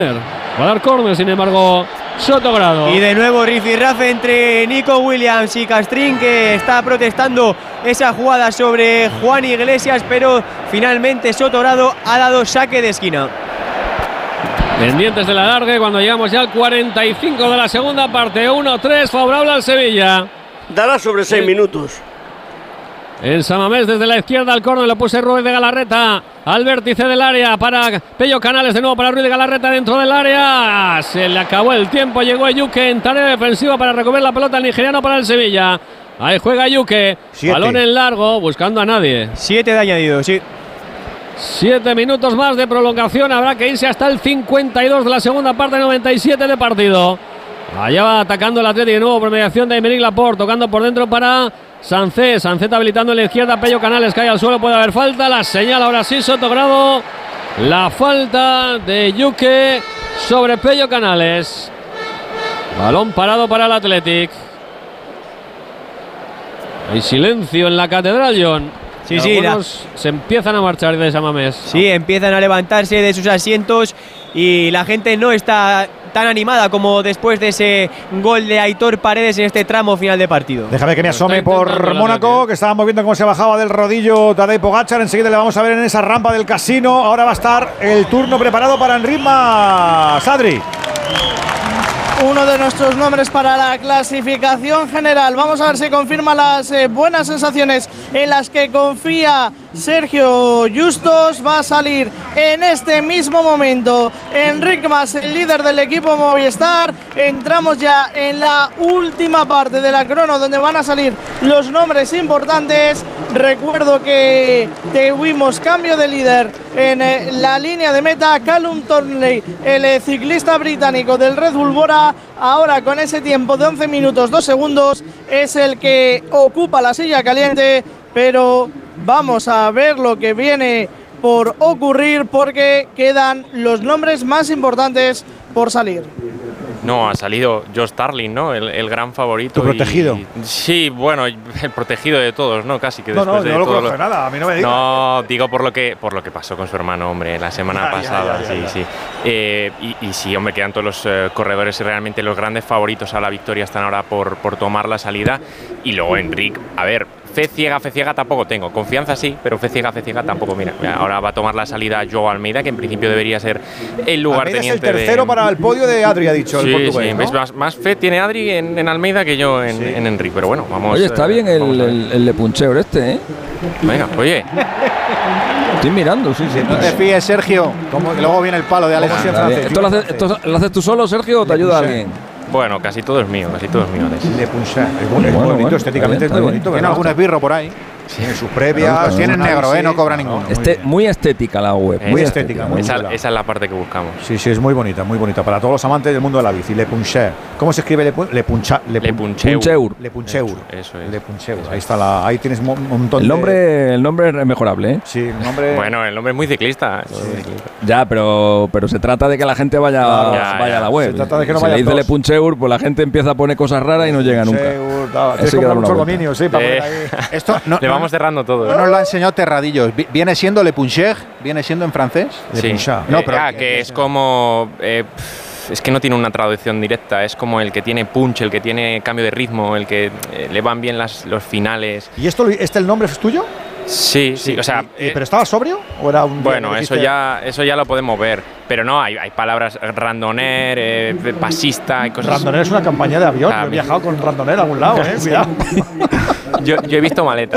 Va a dar córner, sin embargo, Sotogrado. Y de nuevo rifirrafe entre Nico Williams y Castrín, que está protestando esa jugada sobre Juan Iglesias, pero finalmente Sotogrado ha dado saque de esquina. Pendientes del alargue cuando llegamos ya al 45 de la segunda parte. 1-3 favorable al Sevilla. Dará sobre 6 minutos. En San Mamés desde la izquierda al córner lo puse Ruiz de Galarreta al vértice del área para Pello Canales, de nuevo para Ruiz de Galarreta dentro del área. Se le acabó el tiempo, llegó Yuke en tarea defensiva para recoger la pelota al nigeriano para el Sevilla. Ahí juega Yuke, balón en largo buscando a nadie. 7 de añadido, sí. 7 minutos más de prolongación, habrá que irse hasta el 52 de la segunda parte, 97 de partido. Allá va atacando el Atlético de nuevo por mediación de Aymeric Laporte, tocando por dentro para Sancet habilitando en la izquierda, Pello Canales cae al suelo, puede haber falta, la señala ahora sí Sotogrado, la falta de Yuke sobre Pello Canales. Balón parado para el Athletic. Hay silencio en la catedral, John. Sí, se empiezan a marchar de San Mamés. Sí, empiezan a levantarse de sus asientos y la gente no está tan animada como después de ese gol de Aitor Paredes en este tramo final de partido. Déjame que me asome por Mónaco, que estábamos viendo cómo se bajaba del rodillo Tadej Pogačar. Enseguida le vamos a ver en esa rampa del casino. Ahora va a estar el turno preparado para Enritma Sadri. Uno de nuestros nombres para la clasificación general. Vamos a ver si confirma las buenas sensaciones en las que confía Sergio Justos. Va a salir en este mismo momento Enric Mas, el líder del equipo Movistar. Entramos ya en la última parte de la crono, donde van a salir los nombres importantes. Recuerdo que tuvimos cambio de líder en la línea de meta. Callum Thornley, el ciclista británico del Red Bull Bora, ahora con ese tiempo de 11 minutos 2 segundos, es el que ocupa la silla caliente, pero vamos a ver lo que viene por ocurrir, porque quedan los nombres más importantes por salir. No, ha salido Josh Starling, ¿no? El gran favorito. ¿Tu protegido? Sí, bueno, el protegido de todos, ¿no? Casi que después de no lo todo conozco nada, a mí no me digas. No, digo por lo que pasó con su hermano, hombre, la semana pasada, sí. Y sí, hombre, quedan todos los corredores y realmente los grandes favoritos a la victoria están ahora por tomar la salida. Y luego Enric, a ver, fe ciega tampoco tengo. Confianza sí, pero fe ciega tampoco. Mira, ahora va a tomar la salida Joao Almeida, que en principio debería ser el lugarteniente. Es el tercero para el podio de Adri, ha dicho el portugués, ¿no? Más fe tiene Adri en Almeida que yo en Enric, pero bueno, vamos. Oye, está bien el Le Puncheur este, ¿eh? Venga, oye. Estoy mirando, sí. No te fíes, Sergio, como que luego viene el palo de Alex. ¿Esto lo haces tú solo, Sergio, o te ayuda alguien? Bueno, casi todo es mío. Le Puncheur. Es muy bonito, estéticamente es muy bonito. Tiene algún esbirro por ahí. Tiene sus previas. Tienen negro, no cobra ninguno. Muy estética la web. Muy estética. Esa es la parte que buscamos. Sí, es muy bonita, muy bonita. Para todos los amantes del mundo de la bici. Le Puncheur. ¿Cómo se escribe Le Puncheur? Le Puncheur. Eso es. Le Puncheur. Ahí está ahí tienes un montón el nombre es mejorable, ¿eh? Sí, el nombre. Bueno, el nombre es muy ciclista. Ya, pero se trata de que la gente vaya a la web. Se trata de que no si vaya le dice Le Puncheur, pues la gente empieza a poner cosas raras y no llega nunca. Es como muchos dominios, sí, para poner ahí. Esto le vamos cerrando todo. Nos lo ha enseñado Terradillos. ¿Viene siendo Le Puncheur? ¿Viene siendo en francés? Sí. No, pero que es como... es que no tiene una traducción directa. Es como el que tiene punch, el que tiene cambio de ritmo, el que le van bien los finales. ¿Y el nombre es tuyo? Sí. O sea, ¿pero estaba sobrio? ¿O era un bueno, eso ya lo podemos ver. Pero no, hay palabras randoner, pasista y cosas. Randoner es una campaña de avión. Yo he viajado con randoner a algún lado, cuidado. yo he visto maletas.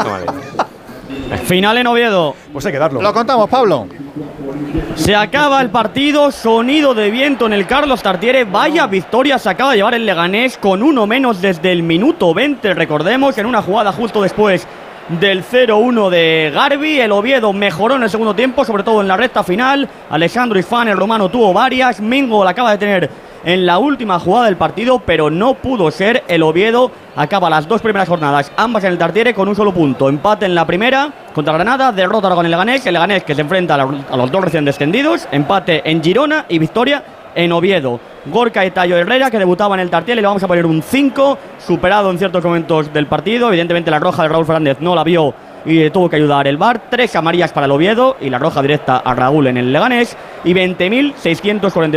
Final en Oviedo. Pues hay que darlo. Lo contamos, Pablo. Se acaba el partido, sonido de viento en el Carlos Tartiere. Vaya victoria se acaba de llevar el Leganés con uno menos desde el minuto 20. Recordemos, en una jugada justo después del 0-1 de Garbi. El Oviedo mejoró en el segundo tiempo, sobre todo en la recta final. Alessandro Ifán, el romano, tuvo varias. Mingo la acaba de tener en la última jugada del partido, pero no pudo ser. El Oviedo acaba las dos primeras jornadas, ambas en el Tartiere, con un solo punto. Empate en la primera contra Granada, derrota con el Leganés que se enfrenta a los dos recién descendidos. Empate en Girona y victoria en Oviedo. Gorka y Tayo Herrera, que debutaba en el Tartiere, le vamos a poner un 5, superado en ciertos momentos del partido. Evidentemente la roja de Raúl Fernández no la vio y le tuvo que ayudar el VAR. 3 amarillas para el Oviedo y la roja directa a Raúl en el Leganés y 20.643